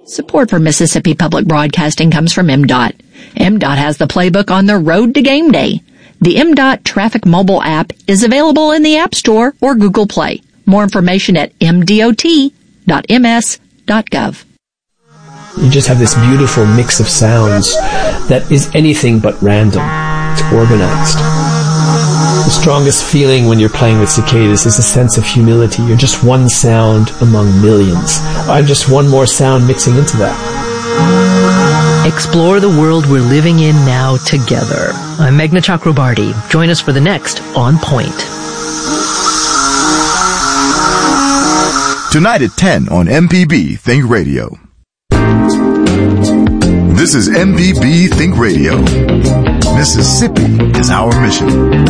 Support for Mississippi Public Broadcasting comes from MDOT. MDOT has the playbook on the road to game day. The MDOT Traffic mobile app is available in the App Store or Google Play. More information at mdot.ms.gov. You just have this beautiful mix of sounds that is anything but random. It's organized. The strongest feeling when you're playing with cicadas is a sense of humility. You're just one sound among millions. I'm just one more sound mixing into that. Explore the world we're living in now together. I'm Meghna Chakrabarty. Join us for the next On Point. Tonight at 10 on MPB Think Radio. This is MPB Think Radio. Mississippi is our mission.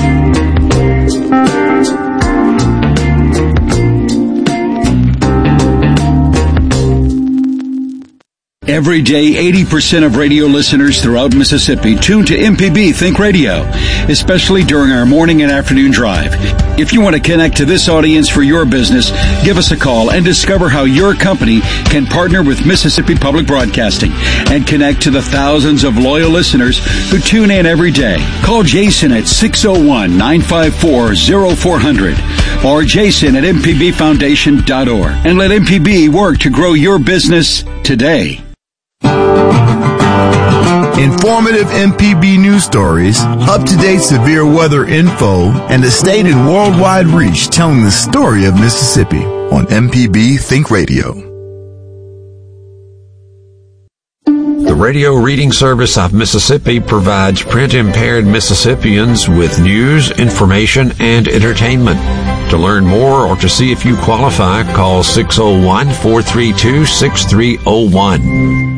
Every day, 80% of radio listeners throughout Mississippi tune to MPB Think Radio, especially during our morning and afternoon drive. If you want to connect to this audience for your business, give us a call and discover how your company can partner with Mississippi Public Broadcasting and connect to the thousands of loyal listeners who tune in every day. Call Jason at 601-954-0400 or jason at mpbfoundation.org and let MPB work to grow your business today. Informative MPB news stories, up-to-date severe weather info, and the state and worldwide reach telling the story of Mississippi on MPB Think Radio. The Radio Reading Service of Mississippi provides print-impaired Mississippians with news, information, and entertainment. To learn more or to see if you qualify, call 601-432-6301.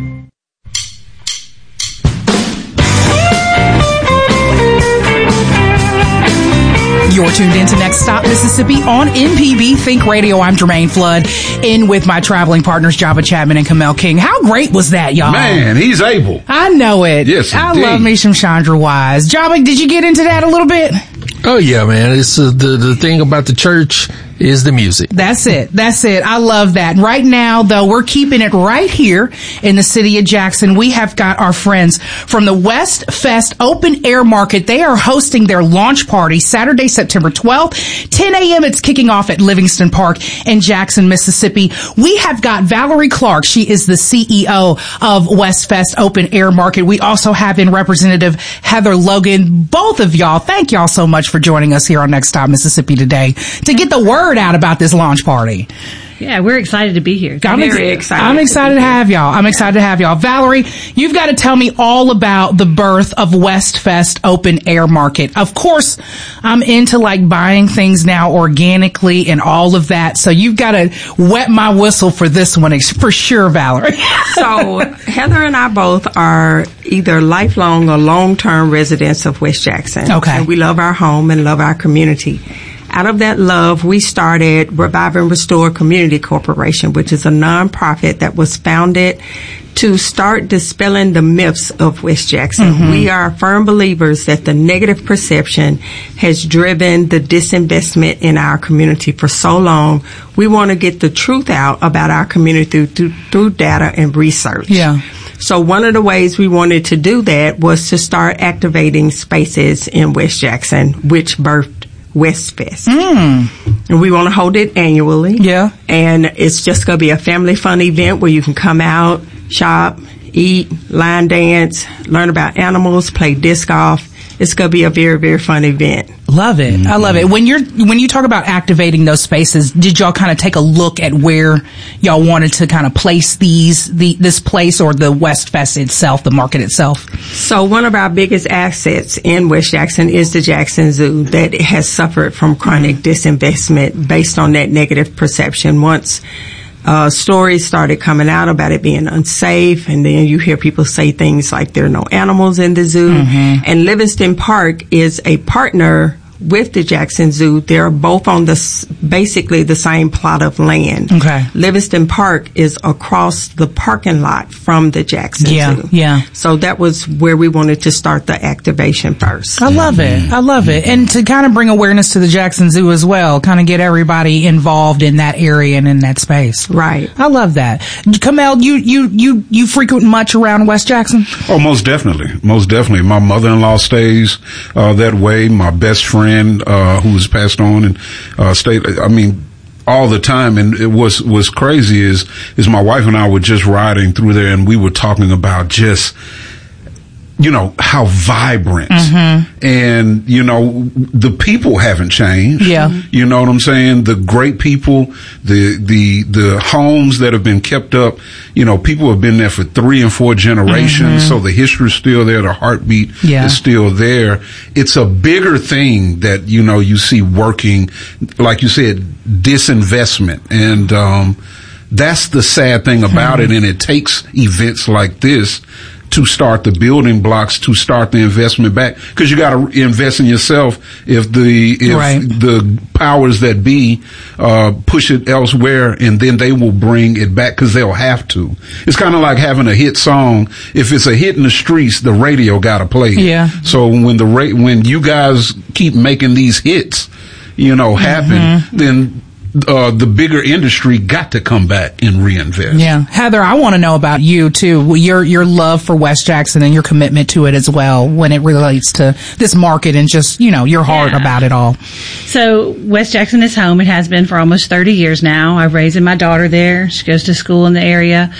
You're tuned in to Next Stop Mississippi on MPB Think Radio. I'm Jermaine Flood, in with my traveling partners, Jabba Chapman and Kamel King. How great was that, y'all? Man, he's able. I know it. Yes, I indeed. love me some Chandra Wise. Jabba, did you get into that a little bit? Oh, yeah, man. It's the thing about the church is the music. That's it. I love that. Right now, though, we're keeping it right here in the city of Jackson. We have got our friends from the West Fest Open Air Market. They are hosting their launch party Saturday, September 12th, 10 a.m. It's kicking off at Livingston Park in Jackson, Mississippi. We have got Valerie Clark. She is the CEO of West Fest Open Air Market. We also have in Representative Heather Logan. Both of y'all, thank y'all so much for joining us here on Next Stop Mississippi today to get the word out about this launch party. Yeah, we're excited to be here. I'm excited to have y'all. Valerie, you've got to tell me all about the birth of West Fest Open Air Market. Of course, I'm into like buying things now organically and all of that. So you've got to wet my whistle for this one for sure, Valerie. So Heather and I both are either lifelong or long-term residents of West Jackson. Okay. And we love our home and love our community. Out of that love, we started Revive and Restore Community Corporation, which is a nonprofit that was founded to start dispelling the myths of West Jackson. Mm-hmm. We are firm believers that the negative perception has driven the disinvestment in our community for so long. We want to get the truth out about our community through data and research. Yeah. So one of the ways we wanted to do that was to start activating spaces in West Jackson, which birthed West Fest. And we want to hold it annually. Yeah. And it's just going to be a family fun event where you can come out, shop, eat, line dance, learn about animals, play disc golf. It's going to be a very, very fun event. Love it. I love it. When you talk about activating those spaces, did y'all kind of take a look at where y'all wanted to kind of place this place or the West Fest itself, the market itself? So one of our biggest assets in West Jackson is the Jackson Zoo that has suffered from chronic disinvestment based on that negative perception. Once stories started coming out about it being unsafe, and then you hear people say things like there are no animals in the zoo. Mm-hmm. And Livingston Park is a partner with the Jackson Zoo, they're both on basically the same plot of land. Okay. Livingston Park is across the parking lot from the Jackson Zoo. Yeah. So that was where we wanted to start the activation first. I love it. And to kind of bring awareness to the Jackson Zoo as well, kind of get everybody involved in that area and in that space. Right. I love that. Kamel, you frequent much around West Jackson? Oh, most definitely. My mother-in-law stays that way. My best friend who has passed on and stayed, I mean, all the time. And it was crazy is my wife and I were just riding through there, and we were talking about just, you know, how vibrant and, you know, the people haven't changed. Yeah. You know what I'm saying? The great people, the homes that have been kept up, you know, people have been there for 3 and 4 generations. So the history's still there. The heartbeat is still there. It's a bigger thing that, you know, you see working, like you said, disinvestment. And, that's the sad thing about it. And it takes events like this to start the building blocks, to start the investment back, because you got to invest in yourself. If the powers that be push it elsewhere, and then they will bring it back because they'll have to. It's kind of like having a hit song. If it's a hit in the streets, the radio got to play it. Yeah. So when you guys keep making these hits, you know, happen, then the bigger industry got to come back and reinvest. Yeah. Heather, I want to know about you too, your love for West Jackson and your commitment to it as well when it relates to this market and just, you know, your heart about it all. So West Jackson is home. It has been for almost 30 years now. I'm raising my daughter there. She goes to school in the area.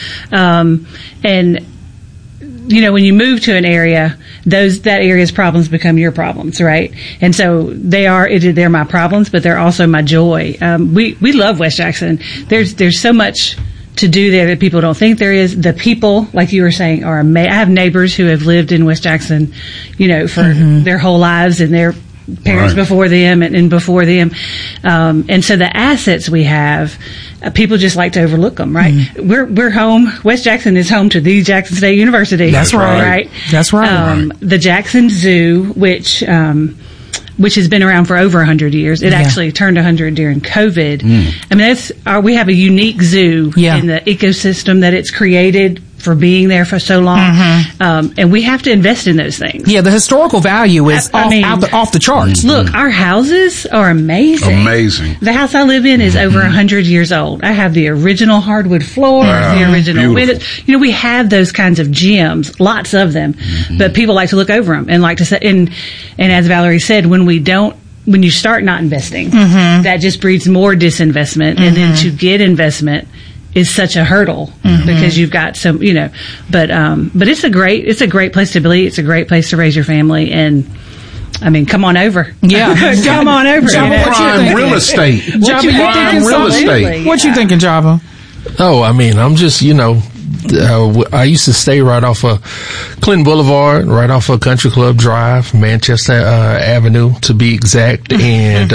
And you know, when you move to an area, that area's problems become your problems, right? And so they're my problems, but they're also my joy. We love West Jackson. There's so much to do there that people don't think there is. The people, like you were saying, are amazing. I have neighbors who have lived in West Jackson, you know, for their whole lives, and their parents before them and before them. And so the assets we have, people just like to overlook them, right? We're home. West Jackson is home to the Jackson State University. That's right. That's right. The Jackson Zoo, which has been around for over 100 years. It actually turned 100 during COVID. I mean, we have a unique zoo in the ecosystem that it's created for being there for so long. And we have to invest in those things. Yeah, the historical value is off the charts. Look, our houses are amazing. The house I live in is over 100 years old. I have the original hardwood floor, the original windows. You know, we have those kinds of gems, lots of them, but people like to look over them and like to say, and as Valerie said, when you start not investing, that just breeds more disinvestment. And then to get investment is such a hurdle because you've got some, you know, but it's a great place to be. It's a great place to raise your family. And I mean, come on over. Yeah. Come on over. Java, prime real estate. Java, what you thinking, Java? Oh, I mean, I'm just, you know, I used to stay right off of Clinton Boulevard, right off of Country Club Drive, Manchester Avenue to be exact. And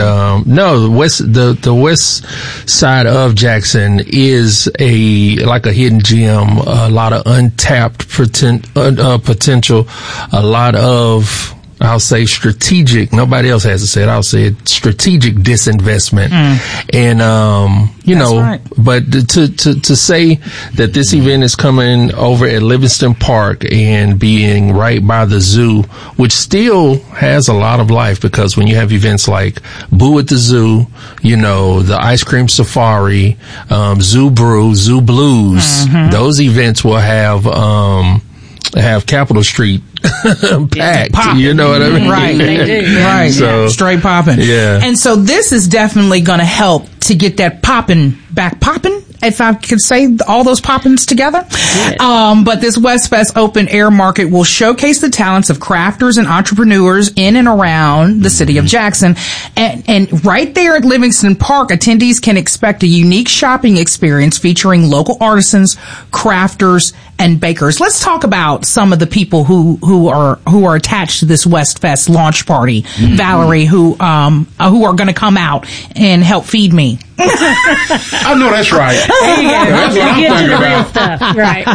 the west side of Jackson is like a hidden gem, a lot of untapped potential, a lot of, I'll say strategic. Nobody else has to say it. I'll say it, strategic disinvestment. And, you know, right. But to say that this event is coming over at Livingston Park and being right by the zoo, which still has a lot of life, because when you have events like Boo at the Zoo, you know, the Ice Cream Safari, Zoo Brew, Zoo Blues, those events will have Capitol Street packed. You know what I mean? Right. They do. Right. So, straight popping. Yeah. And so this is definitely going to help to get that back popping, if I could say all those poppins together. Yeah. But this West Fest open air market will showcase the talents of crafters and entrepreneurs in and around the city of Jackson. And right there at Livingston Park, attendees can expect a unique shopping experience featuring local artisans, crafters, and bakers. Let's talk about some of the people who are attached to this West Fest launch party, Valerie, who are going to come out and help feed me. I know that's right. There you go. That's what I'm thinking about. Stuff. Right.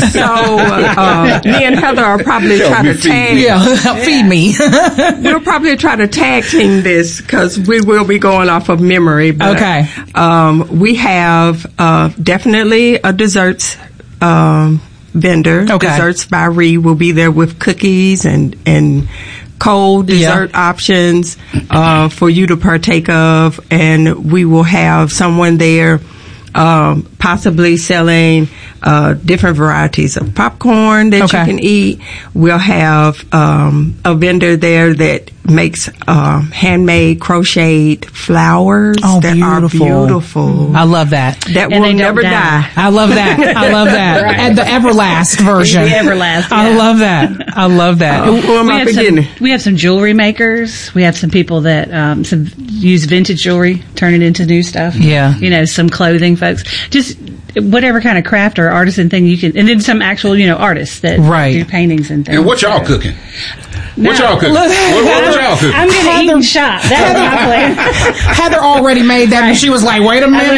So me and Heather are probably trying to tag. Help feed me. We'll probably try to tag team this because we will be going off of memory. But, okay. We have definitely a desserts vendor. Okay. Desserts by Ree will be there with cookies and cold dessert options for you to partake of, and we will have someone there possibly selling different varieties of popcorn that you can eat. We'll have a vendor there that makes handmade crocheted flowers that are beautiful. I love that. That will never die. I love that. I love that. Right. And the Everlast version. The Everlast. I love that. I love that. Who am I forgetting? We have some jewelry makers. We have some people that use vintage jewelry, turn it into new stuff. Yeah. You know, some clothing folks. Just whatever kind of craft or artisan thing you can, and then some actual, artists that do paintings and things. And what y'all cooking? No. What y'all cooking? What y'all cooking? I'm going to eat and shop. That's my plan. Heather already made that, and she was like, wait a minute.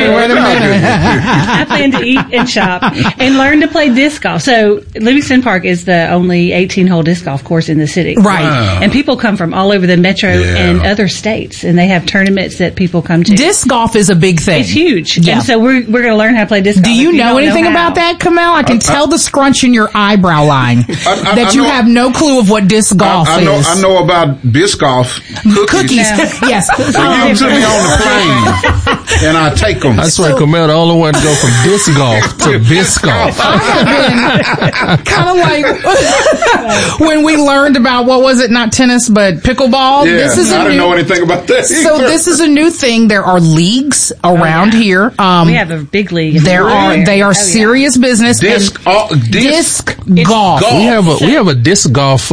I plan to eat and shop and learn to play disc golf. So Livingston Park is the only 18-hole disc golf course in the city. Right. Wow. And people come from all over the metro and other states, and they have tournaments that people come to. Disc golf is a big thing. It's huge. Yeah. And so we're going to learn how to play disc golf. Do you know anything about that, Kamel? I can tell the scrunch in your eyebrow line that you have no clue of what disc golf is. I know about disc golf cookies. Yes. They give them to me on the plane, and I take them. That's why Kamel the only one to go from disc golf to bisc golf. I have been kind of like when we learned about, what was it, not tennis, but pickleball. Yeah, this is I didn't know anything about that either. So this is a new thing. There are leagues around here. We have a big league. They are serious business. Disc golf. We have a disc golf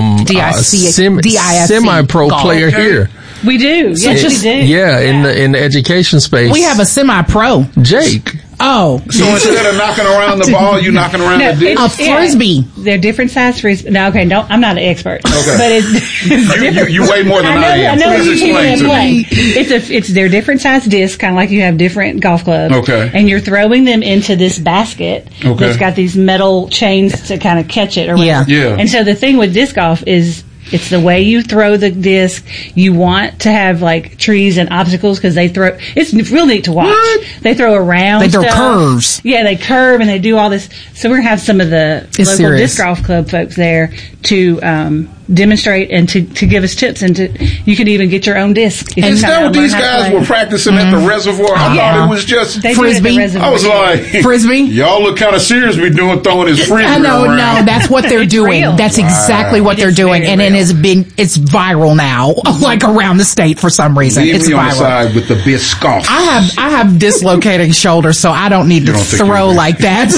semi-pro player here. We do. Yes, we do. Yeah, in the education space. We have a semi-pro. Jake. Oh. So instead of knocking around the ball, you knocking around the disc? A frisbee. They're different size frisbee. No, okay, I'm not an expert. Okay. But it's you weigh more than I am. I know Please you explain to me. They're different size discs, kind of like you have different golf clubs. Okay. And you're throwing them into this basket that's got these metal chains to kind of catch it. Or whatever. Yeah. And so the thing with disc golf is, it's the way you throw the disc. You want to have like trees and obstacles because they throw. It's real neat to watch. What? They throw around. They throw stuff. curves. Yeah, they curve and they do all this. So we're gonna have some of the local disc golf club folks there to demonstrate and to give us tips, and you can even get your own disc. Is that what these guys were practicing at the reservoir? I thought it was just frisbee. I was like, frisbee. Y'all look kind of serious. throwing his frisbee around. No, that's what they're doing. Real. That's exactly what they're doing, and it has been. It's viral now, like around the state for some reason. Leave it's me viral. on the side with the bisc golf. I have dislocating shoulders, so I don't need to throw like that.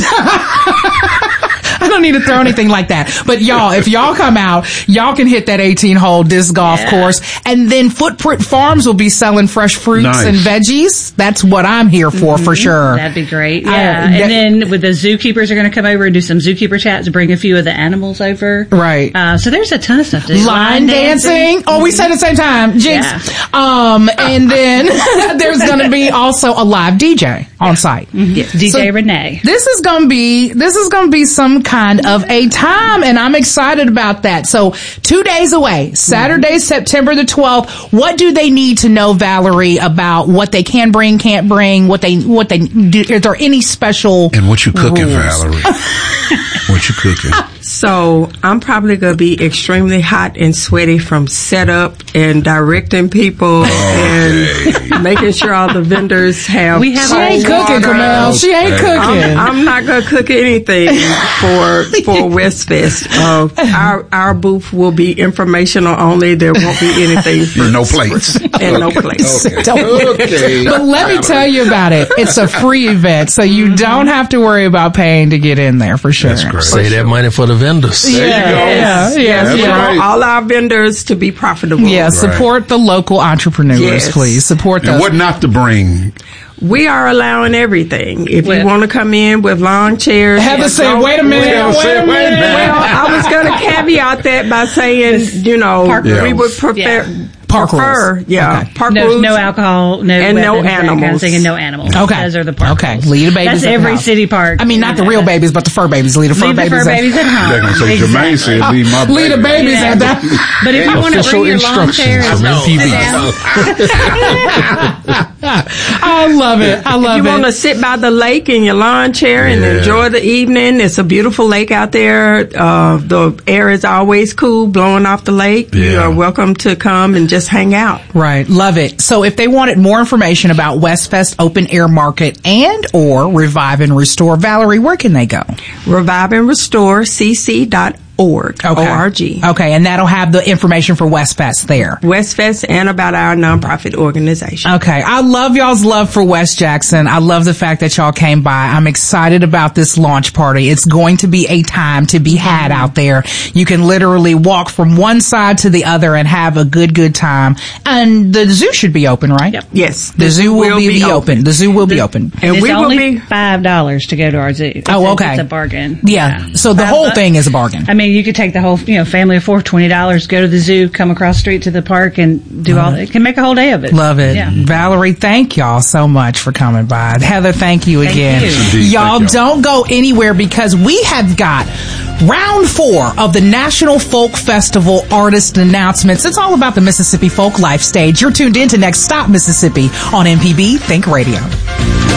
I don't need to throw anything like that. But y'all, if y'all come out, y'all can hit that 18-hole disc golf course. And then Footprint Farms will be selling fresh fruits and veggies. That's what I'm here for sure. That'd be great. Yeah. And then with the zookeepers are going to come over and do some zookeeper chats, bring a few of the animals over. Right. So there's a ton of stuff to do. Line dancing. Oh, we said at the same time. Jinx. Yeah. And then there's going to be also a live DJ on site. Yes, DJ Renee. This is going to be some kind of a time, and I'm excited about that. So 2 days away, Saturday, September the 12th. What do they need to know, Valerie, about what they can bring, can't bring, what they do? Is there any special And what you cooking, rules? Valerie? What you cooking? So I'm probably going to be extremely hot and sweaty from setup and directing people and making sure all the vendors have. We have She ain't cooking, Kamel. She ain't cooking. I'm not going to cook anything for West Fest. Our booth will be informational only. There won't be anything for no plates. And no plates. Okay. But let me tell you about it. It's a free event, so you don't have to worry about paying to get in there for sure. That's great. Save that money for the vendors. There you go. That's right. All our vendors to be profitable. Yeah, support the local entrepreneurs, please. Support And those. what not to bring? We are allowing everything. If you want to come in with lawn chairs. Heather said, wait a minute. Well, I was going to caveat that by saying, we would prefer... Park rules. Yeah. Park There's rules. No alcohol, no and weapons, no animals. That kind of thing, and no animals. Okay. Those are the park rules. Leave the babies That's at every the house. city park. I mean, not the real babies, but the fur babies. Leave the fur babies at home. They're going to say, Jermaine said, leave my leave the babies at that. But if you want to bring your lawn chair and sit down. I love it. If you want to sit by the lake in your lawn chair and enjoy the evening, it's a beautiful lake out there. The air is always cool, blowing off the lake. You are welcome to come and just hang out. Right. Love it. So if they wanted more information about Westfest Open Air Market and or Revive and Restore, Valerie, where can they go? reviveandrestorecc.org. O-R-G. Okay, and that'll have the information for Westfest there. Westfest and about our nonprofit organization. Okay, I love y'all's love for West Jackson. I love the fact that y'all came by. I'm excited about this launch party. It's going to be a time to be had out there. You can literally walk from one side to the other and have a good time. And the zoo should be open, right? Yep. Yes. The zoo will be open. The zoo will be open. And it's only $5 to go to our zoo. Okay. It's a bargain. Yeah. So the whole thing is a bargain. I mean, you could take the whole, family of four, $20, go to the zoo, come across the street to the park, and do all that. It can make a whole day of it. Love it. Yeah. Valerie, thank y'all so much for coming by. Heather, thank you again. Y'all don't go anywhere because we have got round 4 of the National Folk Festival artist announcements. It's all about the Mississippi folk life stage. You're tuned in to Next Stop Mississippi on MPB Think Radio.